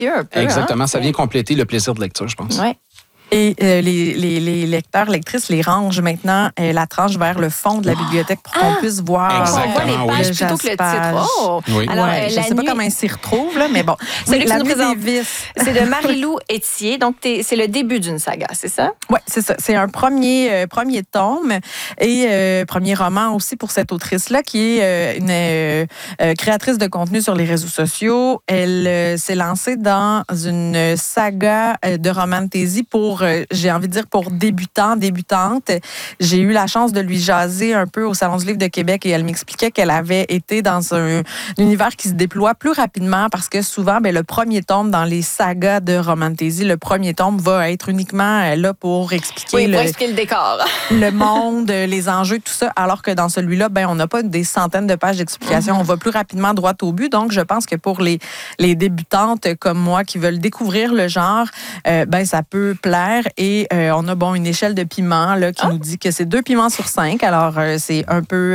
un peu. Exactement, ça vient compléter le plaisir de lecture, je pense. Ouais. Et les lecteurs, lectrices les rangent maintenant la tranche vers le fond de la bibliothèque pour qu'on puisse voir. Exactement, on voit les pages plutôt que le titre. Oh! Oui. Alors, je ne sais pas comment ils s'y retrouvent, là, mais bon. Celui la qui nous nuit présente, des vices. c'est de Marie-Lou Etier. Donc, c'est le début d'une saga, c'est ça? Oui, c'est ça. C'est un premier tome et premier roman aussi pour cette autrice-là qui est une créatrice de contenu sur les réseaux sociaux. Elle s'est lancée dans une saga de romantasy pour, j'ai envie de dire, pour débutantes. J'ai eu la chance de lui jaser un peu au Salon du livre de Québec et elle m'expliquait qu'elle avait été dans un univers qui se déploie plus rapidement parce que souvent, le premier tome dans les sagas de romantasy, le premier tome va être uniquement là pour expliquer, pour expliquer le décor. le monde, les enjeux, tout ça, alors que dans celui-là, on n'a pas des centaines de pages d'explications. On va plus rapidement droit au but. Donc, je pense que pour les débutantes comme moi qui veulent découvrir le genre, ça peut plaire. Et on a une échelle de piment là, qui nous dit que c'est 2 piments sur 5. Alors, c'est un peu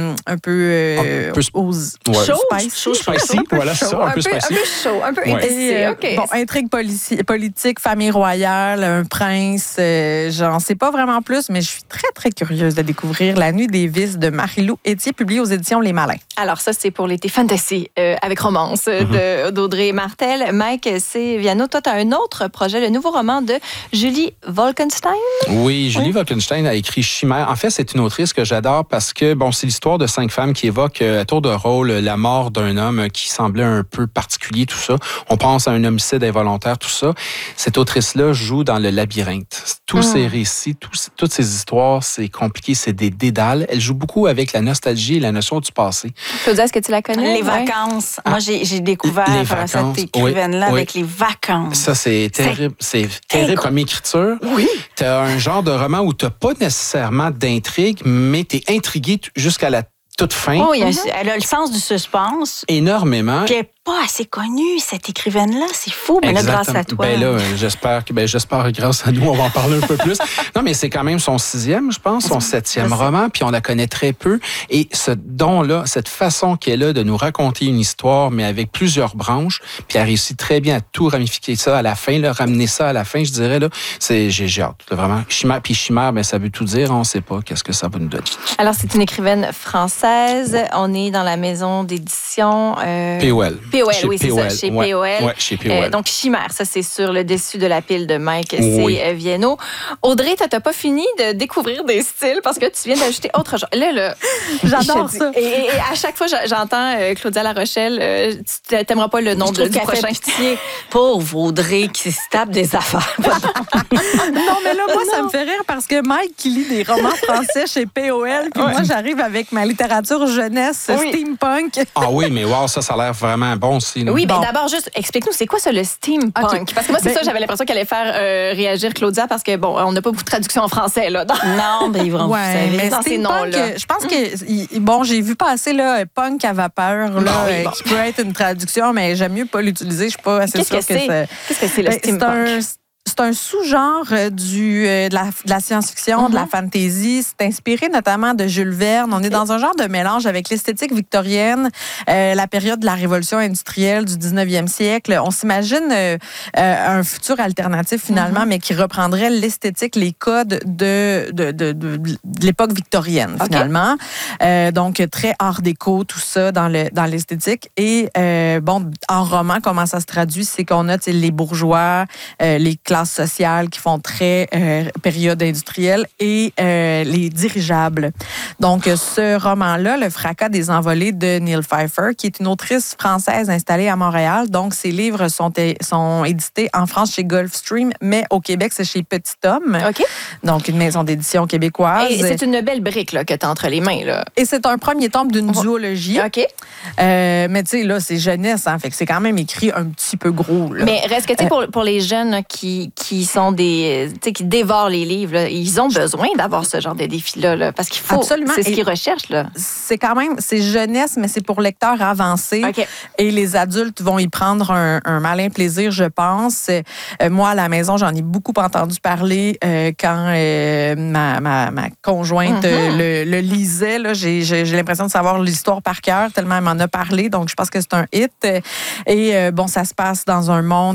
spicy. Voilà, c'est ça, un peu spicy. Un peu chaud, un peu épicé. Intrigue politique, famille royale, un prince. J'en sais pas vraiment plus, mais je suis très, très curieuse de découvrir La Nuit des vices de Marie-Lou Etier, publiée aux éditions Les Malins. Alors, ça, c'est pour l'été fantasy avec romance d'Audrey Martel. Mike Viano, toi, tu as un autre projet, le nouveau roman de Julie Wolkenstein. Oui, Julie Wolkenstein a écrit Chimère. En fait, c'est une autrice que j'adore parce que, c'est l'histoire de 5 femmes qui évoquent à tour de rôle la mort d'un homme qui semblait un peu particulier, tout ça. On pense à un homicide involontaire, tout ça. Cette autrice-là joue dans le labyrinthe. Tous ces récits, toutes ces histoires, c'est compliqué, c'est des dédales. Elle joue beaucoup avec la nostalgie et la notion du passé. Claudia, est-ce que tu la connais? Les vacances. Moi, j'ai découvert cette écrivaine-là avec les vacances. Ça, c'est terrible. C'est terrible comme écriture. Oui. Tu as un genre de roman où tu n'as pas nécessairement d'intrigue, mais tu es intrigué jusqu'à la toute fin. Oui, elle a le sens du suspense. Énormément. Puis elle n'est pas assez connue, cette écrivaine-là. C'est fou, mais là, grâce à toi. J'espère grâce à nous, on va en parler un peu plus. Non, mais c'est quand même son 6e, je pense, son 7e roman, puis on la connaît très peu. Et ce don-là, cette façon qu'elle a de nous raconter une histoire, mais avec plusieurs branches, puis elle réussit très bien à tout ramifier ça à la fin, ramener ça à la fin, je dirais, j'ai hâte, vraiment. Chimère, ça veut tout dire, on ne sait pas qu'est-ce que ça va nous donner. Alors, c'est une écrivaine française. On est dans la maison d'édition... POL. POL, oui, c'est ça, chez POL. Ouais, chez POL. Donc, Chimère, ça, c'est sur le dessus de la pile de Mike Viano. Audrey, tu n'as pas fini de découvrir des styles parce que tu viens d'ajouter autre chose. Là, j'adore ça. Et à chaque fois, j'entends Claudia La Rochelle, tu n'aimeras pas le nom du prochain. Pauvre Audrey qui se tape des affaires. Non, mais là, moi, ça me fait rire parce que Mike qui lit des romans français chez POL, puis moi, j'arrive avec ma littérature jeunesse, steampunk. Ah oui, mais wow, ça a l'air vraiment bon aussi. Oui, mais d'abord, juste explique-nous, c'est quoi ça, le steampunk? Okay. Parce que moi, c'est ça, j'avais l'impression qu'elle allait faire réagir Claudia parce que, on n'a pas beaucoup de traduction en français, là. Non, mais ils vont mais dans ces noms-là. Je pense que, j'ai vu passer, là, punk à vapeur, là, qui peut être une traduction, mais j'aime mieux pas l'utiliser. Je suis pas assez sûre que c'est... Qu'est-ce que c'est, le steampunk? C'est un sous-genre de la science-fiction, de la fantasy. C'est inspiré notamment de Jules Verne. On est dans un genre de mélange avec l'esthétique victorienne, la période de la révolution industrielle du 19e siècle. On s'imagine un futur alternatif finalement, mais qui reprendrait l'esthétique, les codes de l'époque victorienne finalement. Donc très art déco, tout ça dans l'esthétique. Et en roman, comment ça se traduit, c'est qu'on a les bourgeois, les classes sociales qui font très période industrielle et les dirigeables. Donc, ce roman-là, Le fracas des envolées de Neil Pfeiffer, qui est une autrice française installée à Montréal. Donc, ses livres sont édités en France chez Gulfstream, mais au Québec, c'est chez Petit Homme. OK. Donc, une maison d'édition québécoise. Et c'est une belle brique là, que tu as entre les mains. Là. Et c'est un premier tome d'une duologie. OK. Mais tu sais, là, c'est jeunesse, hein, fait que c'est quand même écrit un petit peu gros. Là. Mais reste que, tu sais, pour les jeunes là, qui sont qui dévorent les livres, là, ils ont besoin d'avoir ce genre de défi-là, là, parce qu'il faut... Absolument. C'est ce qu'ils recherchent, là. C'est jeunesse, mais c'est pour lecteurs avancés. Okay. Et les adultes vont y prendre un malin plaisir, je pense. Moi, à la maison, j'en ai beaucoup entendu parler quand ma conjointe le lisait. Là, j'ai l'impression de savoir l'histoire par cœur, tellement elle m'en a parlé. Donc, je pense que c'est un hit. Et ça se passe dans un monde